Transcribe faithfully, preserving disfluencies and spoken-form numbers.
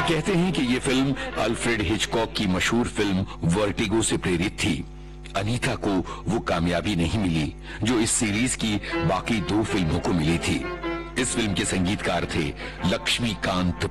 कहते हैं कि ये फिल्म अल्फ्रेड हिचकॉक की मशहूर फिल्म वर्टिगो से प्रेरित थी। अनीता को वो कामयाबी नहीं मिली जो इस सीरीज की बाकी दो फिल्मों को मिली थी। इस फिल्म के संगीतकार थे लक्ष्मीकांत